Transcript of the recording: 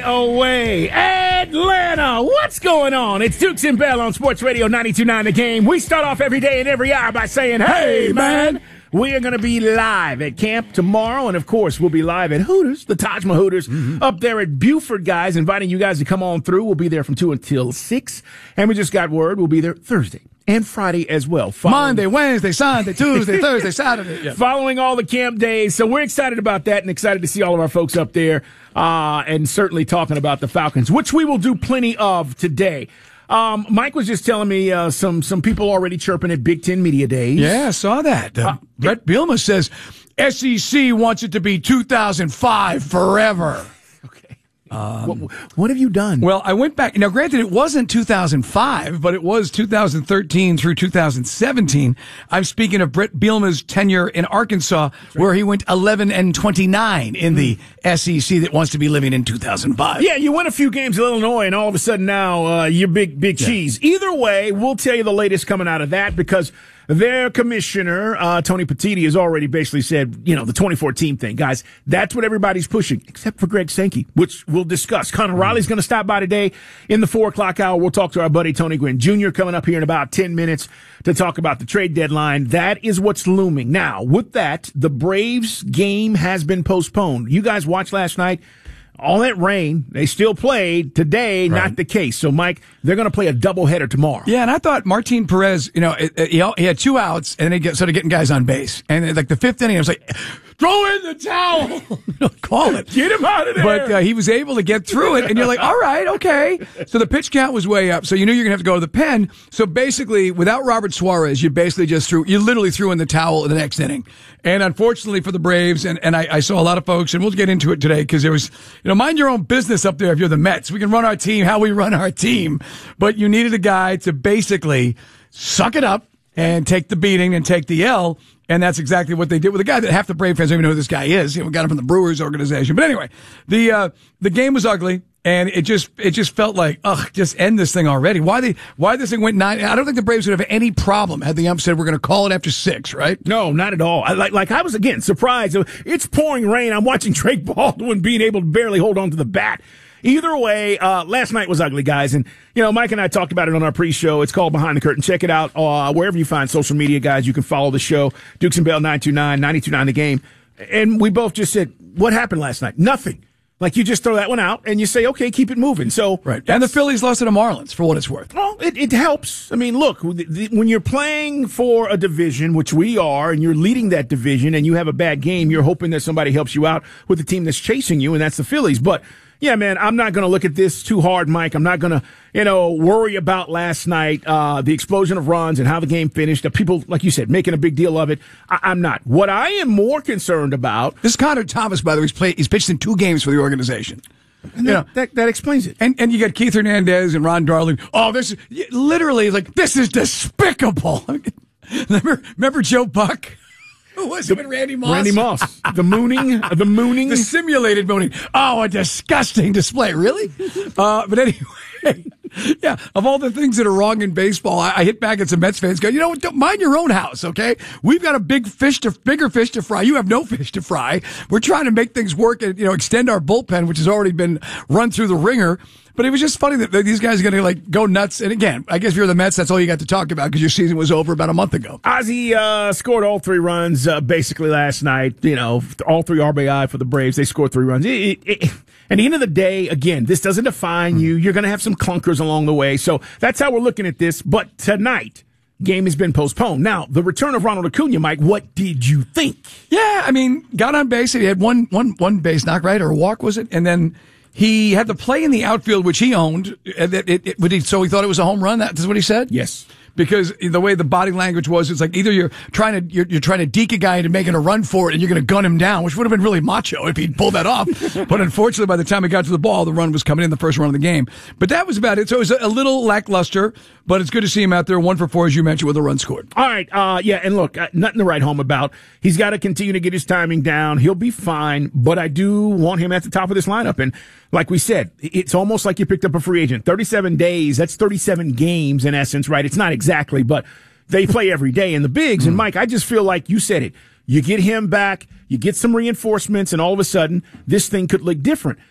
away. Atlanta, what's going on? It's Dukes and Bell on Sports Radio 92.9 The Game. We start off every day and every hour by saying, hey, man. We are going to be live at camp tomorrow, and, of course, we'll be live at Hooters, the Taj Mahal Hooters, up there at Buford, guys, inviting you guys to come on through. We'll be there from 2 until 6, and we just got word we'll be there Thursday and Friday as well. Monday, Wednesday, Sunday, Tuesday, Thursday, Saturday. Yeah. Following all the camp days, so we're excited about that and excited to see all of our folks up there, and certainly talking about the Falcons, which we will do plenty of today. Mike was just telling me some people already chirping at Big Ten Media Days. Yeah, I saw that. Brett Bielema says SEC wants it to be 2005 forever. Okay. What have you done? Well, I went back. Now, granted, it wasn't 2005, but it was 2013 through 2017. I'm speaking of Brett Bielema's tenure in Arkansas, where he went 11-29 in the SEC that wants to be living in 2005. Yeah, you win a few games in Illinois, and all of a sudden now you're big cheese. Either way, we'll tell you the latest coming out of that because their commissioner, Tony Petitti, has already basically said, the 2014 thing. Guys, that's what everybody's pushing, except for Greg Sankey, which we'll discuss. Connor Riley's going to stop by today in the 4 o'clock hour. We'll talk to our buddy Tony Gwynn Jr. coming up here in about 10 minutes to talk about the trade deadline. That is what's looming. Now, with that, the Braves game has been postponed. You guys watched last night. All that rain, they still played today, right. Not the case. So, Mike, they're going to play a doubleheader tomorrow. Yeah, and I thought Martin Perez, he had 2 outs, and then he started getting guys on base. And like the 5th inning, I was like, throw in the towel. Call it. Get him out of there. But he was able to get through it, and you're like, all right, okay. So the pitch count was way up, so you knew you're going to have to go to the pen. So basically, without Robert Suarez, you literally threw in the towel in the next inning. And unfortunately for the Braves, and I saw a lot of folks, and we'll get into it today, because there was, mind your own business up there if you're the Mets. We can run our team how we run our team. But you needed a guy to basically suck it up and take the beating and take the L. And that's exactly what they did with a guy that half the Brave fans don't even know who this guy is. We got him from the Brewers organization. But anyway, the game was ugly. And it just felt like, just end this thing already. Why this thing went 9? I don't think the Braves would have any problem had the ump said we're going to call it after 6, right? No, not at all. I was again surprised. It's pouring rain. I'm watching Drake Baldwin being able to barely hold on to the bat. Either way, last night was ugly, guys. And, Mike and I talked about it on our pre-show. It's called Behind the Curtain. Check it out wherever you find social media, guys. You can follow the show. Dukes and Bell 929 The Game. And we both just said, what happened last night? Nothing. Like, you just throw that one out and you say, okay, keep it moving. So, right. And the Phillies lost to the Marlins, for what it's worth. Well, it helps. I mean, look, when you're playing for a division, which we are, and you're leading that division and you have a bad game, you're hoping that somebody helps you out with the team that's chasing you, and that's the Phillies. But, yeah, man, I'm not going to look at this too hard, Mike. I'm not going to, worry about last night, the explosion of runs and how the game finished. The people, like you said, making a big deal of it. I'm not. What I am more concerned about. This is Connor Thomas, by the way. He's pitched in 2 games for the organization. And that explains it. And you got Keith Hernandez and Ron Darling. Oh, this is literally like, this is despicable. Remember Joe Buck? Who was it with Randy Moss? Randy Moss. The mooning. The simulated mooning. Oh, a disgusting display. Really? But anyway, yeah, of all the things that are wrong in baseball, I hit back at some Mets fans go, don't mind your own house, okay? We've got a bigger fish to fry. You have no fish to fry. We're trying to make things work and, extend our bullpen, which has already been run through the ringer. But it was just funny that these guys are going to go nuts. And again, I guess if you're the Mets, that's all you got to talk about because your season was over about a month ago. Ozzie scored all 3 runs basically last night. All 3 RBI for the Braves. They scored 3 runs. At the end of the day, again, this doesn't define you. You're going to have some clunkers along the way. So that's how we're looking at this. But tonight, game has been postponed. Now, the return of Ronald Acuna, Mike, what did you think? Yeah, I mean, got on base. He had one base knock, right? Or a walk, was it? And then he had to play in the outfield, which he owned. So he thought it was a home run. That's what he said? Yes. Because the way the body language was, it's like either you're trying to deke a guy into making a run for it and you're going to gun him down, which would have been really macho if he'd pulled that off. But unfortunately, by the time he got to the ball, the run was coming in, the first run of the game. But that was about it. So it was a little lackluster, but it's good to see him out there 1 for 4, as you mentioned, with a run scored. All right. Yeah. And look, nothing to write home about. He's got to continue to get his timing down. He'll be fine, but I do want him at the top of this lineup. And like we said, it's almost like you picked up a free agent. 37 days, that's 37 games in essence, right? It's not exactly, but they play every day in the bigs. And Mike, I just feel like you said it. You get him back, you get some reinforcements, and all of a sudden, this thing could look different.